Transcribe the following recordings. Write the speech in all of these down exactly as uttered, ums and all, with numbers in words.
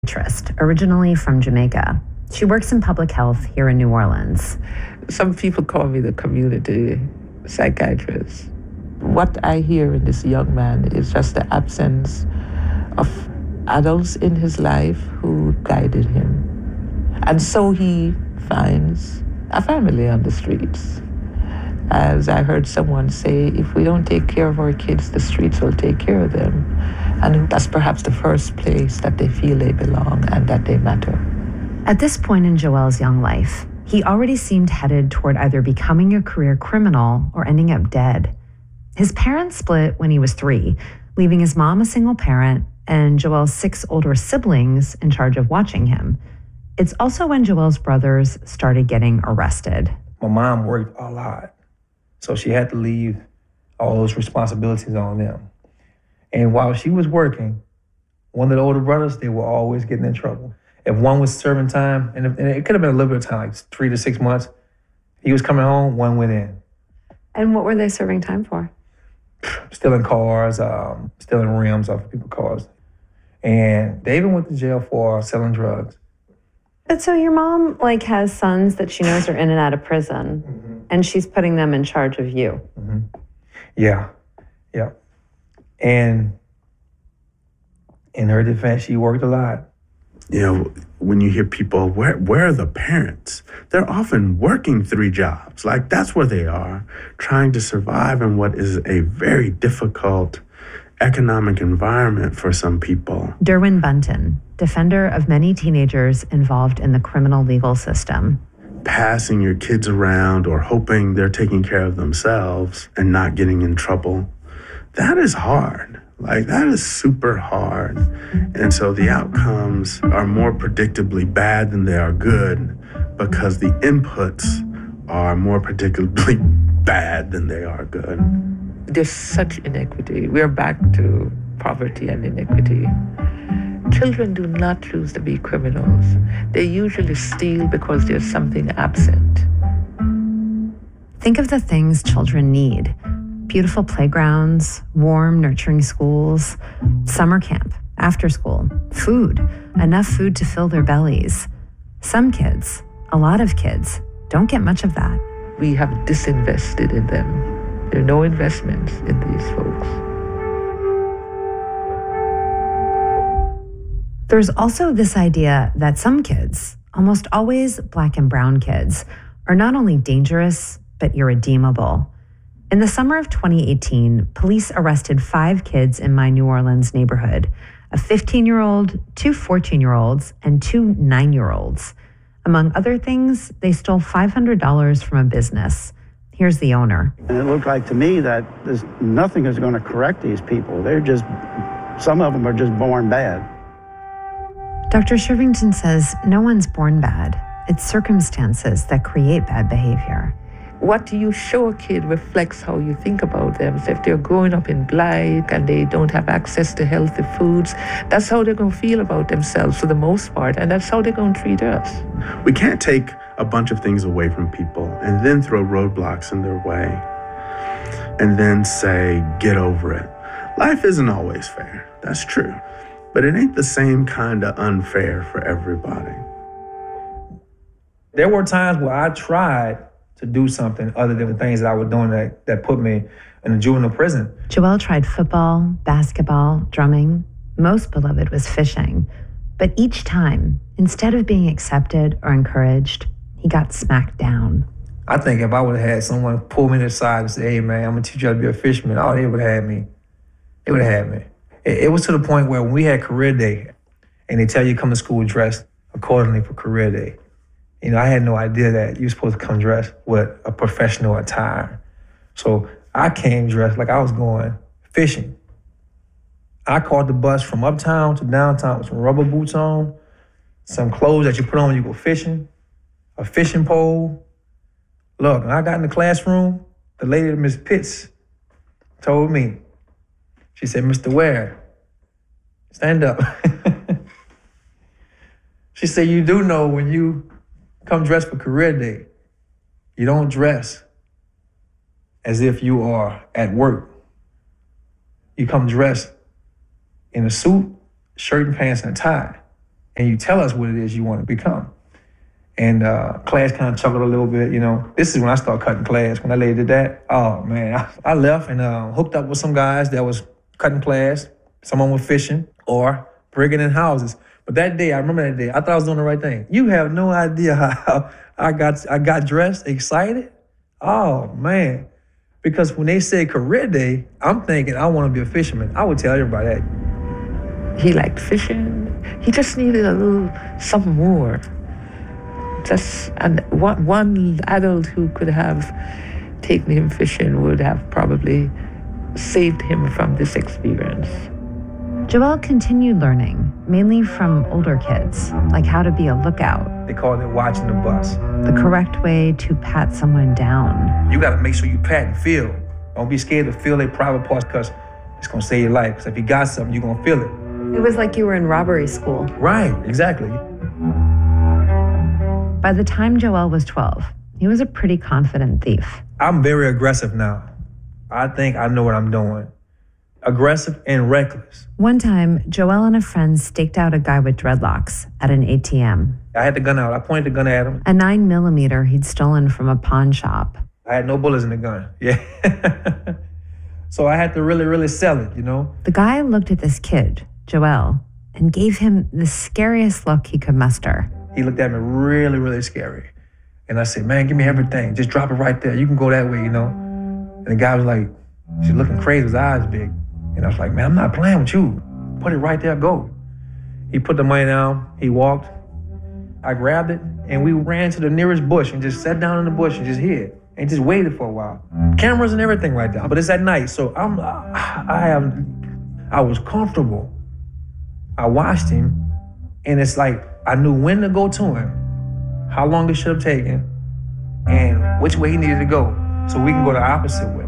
Trist, originally from Jamaica. She works in public health here in New Orleans. Some people call me the community psychiatrist. What I hear in this young man is just the absence of adults in his life who guided him. And so he finds a family on the streets. As I heard someone say, if we don't take care of our kids, the streets will take care of them. And that's perhaps the first place that they feel they belong and that they matter. At this point in Joel's young life, he already seemed headed toward either becoming a career criminal or ending up dead. His parents split when he was three, leaving his mom a single parent and Joel's six older siblings in charge of watching him. It's also when Joel's brothers started getting arrested. My mom worked a lot, so she had to leave all those responsibilities on them. And while she was working, one of the older brothers, they were always getting in trouble. If one was serving time, and, if, and it could have been a little bit of time, like three to six months, he was coming home, one went in. And what were they serving time for? Stealing cars, um, stealing rims off of people's cars. And they even went to jail for selling drugs. But so your mom, like, has sons that she knows are in and out of prison, mm-hmm. and she's putting them in charge of you. Mm-hmm. Yeah, yeah. And in her defense, she worked a lot. You know, when you hear people, where where are the parents? They're often working three jobs. Like, that's where they are, trying to survive in what is a very difficult economic environment for some people. Derwin Bunton, defender of many teenagers involved in the criminal legal system. Passing your kids around or hoping they're taking care of themselves and not getting in trouble, that is hard. Like, that is super hard. And so the outcomes are more predictably bad than they are good because the inputs are more predictably bad than they are good. There's such inequity. We're back to poverty and inequity. Children do not choose to be criminals. They usually steal because there's something absent. Think of the things children need. Beautiful playgrounds, warm, nurturing schools, summer camp, after school, food, enough food to fill their bellies. Some kids, a lot of kids, don't get much of that. We have disinvested in them. There are no investments in these folks. There's also this idea that some kids, almost always Black and brown kids, are not only dangerous, but irredeemable. In the summer of twenty eighteen, police arrested five kids in my New Orleans neighborhood, a fifteen-year-old, two fourteen-year-olds, and two nine-year-olds. Among other things, they stole five hundred dollars from a business. Here's the owner. And it looked like to me that there's nothing is going to correct these people. They're just, some of them are just born bad. Doctor Shervington says no one's born bad. It's circumstances that create bad behavior. What you show a kid reflects how you think about them. So if they're growing up in blight and they don't have access to healthy foods, that's how they're going to feel about themselves for the most part, and that's how they're going to treat us. We can't take a bunch of things away from people and then throw roadblocks in their way and then say, get over it. Life isn't always fair. That's true. But it ain't the same kind of unfair for everybody. There were times where I tried to do something other than the things that I was doing that, that put me in a juvenile prison. Joel tried football, basketball, drumming. Most beloved was fishing. But each time, instead of being accepted or encouraged, he got smacked down. I think if I would have had someone pull me to the side and say, hey man, I'm gonna teach you how to be a fisherman, oh, they would have had me. They would have had me. It, it was to the point where when we had career day and they tell you come to school dressed accordingly for career day, you know, I had no idea that you were supposed to come dressed with a professional attire. So I came dressed like I was going fishing. I caught the bus from uptown to downtown with some rubber boots on, some clothes that you put on when you go fishing, a fishing pole. Look, when I got in the classroom, the lady, Miss Pitts, told me, she said, Mister Ware, stand up. She said, you do know when you come dressed for career day, you don't dress as if you are at work. You come dressed in a suit, shirt and pants, and a tie. and you tell us what it is you want to become. And uh, class kind of chuckled a little bit, you know. This is when I started cutting class. When I later did that, oh man, I, I left and uh, hooked up with some guys that was cutting class. Someone was fishing or breaking in houses. But that day, I remember that day, I thought I was doing the right thing. You have no idea how I got I got dressed, excited. Oh man. Because when they said career day, I'm thinking I want to be a fisherman. I would tell everybody that. He liked fishing. He just needed a little something more. Just and one, one adult who could have taken him fishing would have probably saved him from this experience. Joel continued learning, mainly from older kids, like how to be a lookout. They called it watching the bus. The correct way to pat someone down. You gotta make sure you pat and feel. Don't be scared to feel their private parts because it's gonna save your life. Because if you got something, you're gonna feel it. It was like you were in robbery school. Right, exactly. By the time Joel was twelve, he was a pretty confident thief. I'm very aggressive now. I think I know what I'm doing. Aggressive and reckless. One time, Joel and a friend staked out a guy with dreadlocks at an A T M. I had the gun out. I pointed the gun at him. A nine millimeter he'd stolen from a pawn shop. I had no bullets in the gun. Yeah. So I had to really, really sell it, you know? The guy looked at this kid, Joel, and gave him the scariest look he could muster. He looked at me really, really scary. And I said, man, give me everything. Just drop it right there. You can go that way, you know? And the guy was like, she's looking crazy, his eyes big. And I was like, man, I'm not playing with you. Put it right there, go. He put the money down, he walked. I grabbed it, and we ran to the nearest bush and just sat down in the bush and just hid and just waited for a while. Cameras and everything right there, but it's at night, so I'm, I have, I was comfortable. I watched him, and it's like I knew when to go to him, how long it should have taken, and which way he needed to go, so we can go the opposite way.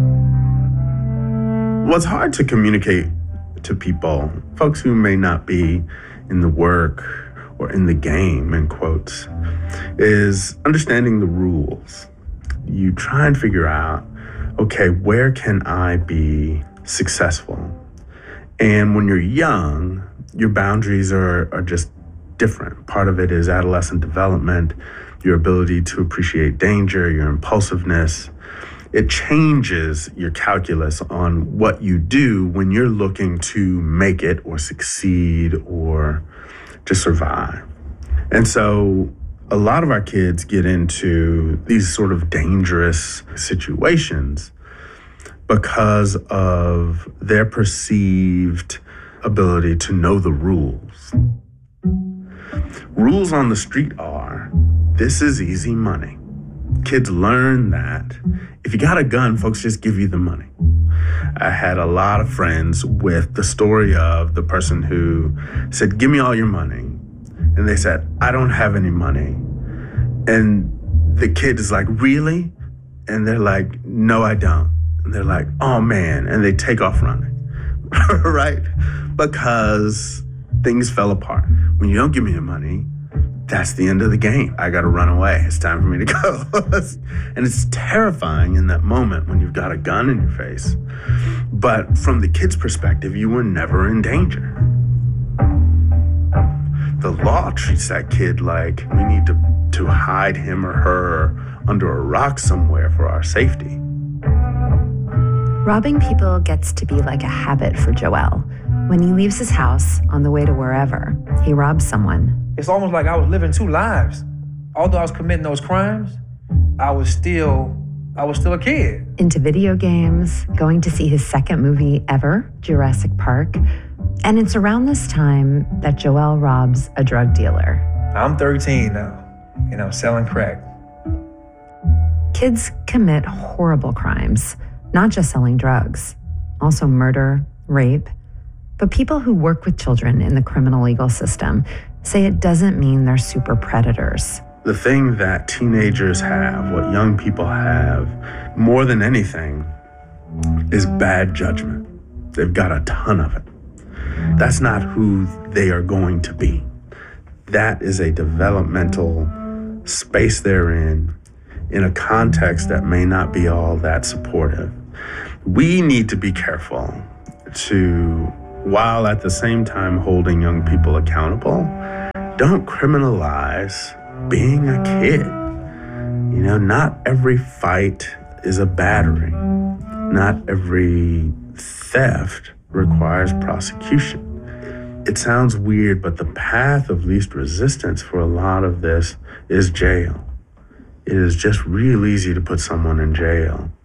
What's hard to communicate to people, folks who may not be in the work or in the game, in quotes, is understanding the rules. You try and figure out, okay, where can I be successful? And when you're young, your boundaries are, are just different. Part of it is adolescent development, your ability to appreciate danger, your impulsiveness. It changes your calculus on what you do when you're looking to make it or succeed or to survive. And so a lot of our kids get into these sort of dangerous situations because of their perceived ability to know the rules. Rules on the street are, this is easy money. Kids learn that if you got a gun, folks just give you the money. I had a lot of friends with the story of the person who said, give me all your money. And they said, I don't have any money. And the kid is like, really? And they're like, no, I don't. And they're like, oh man. And they take off running, right? Because things fell apart. When you don't give me the money, that's the end of the game. I got to run away. It's time for me to go. And it's terrifying in that moment when you've got a gun in your face. But from the kid's perspective, you were never in danger. The law treats that kid like we need to, to hide him or her under a rock somewhere for our safety. Robbing people gets to be like a habit for Joel. When he leaves his house on the way to wherever, he robs someone. It's almost like I was living two lives. Although I was committing those crimes, I was still, I was still a kid. Into video games, going to see his second movie ever, Jurassic Park. And it's around this time that Joel robs a drug dealer. I'm thirteen now, and I'm selling crack. Kids commit horrible crimes, not just selling drugs, also murder, rape. But people who work with children in the criminal legal system say it doesn't mean they're super predators. The thing that teenagers have, what young people have, more than anything, is bad judgment. They've got a ton of it. That's not who they are going to be. That is a developmental space they're in, in a context that may not be all that supportive. We need to be careful to while at the same time holding young people accountable. Don't criminalize being a kid. You know, not every fight is a battery. Not every theft requires prosecution. It sounds weird, but the path of least resistance for a lot of this is jail. It is just real easy to put someone in jail.